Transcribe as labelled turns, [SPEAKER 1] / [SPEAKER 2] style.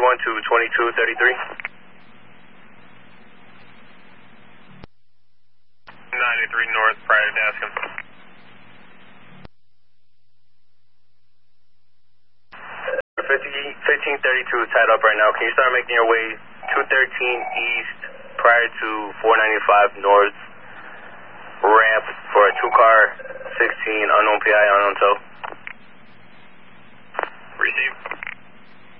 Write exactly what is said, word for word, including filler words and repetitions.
[SPEAKER 1] one to twenty-two thirty-three. ninety-three north, prior to Daskin. fifteen thirty-two is tied up right now. Can you start making your way two thirteen east prior to four ninety-five north ramp for a two car sixteen unknown P I, unknown tow?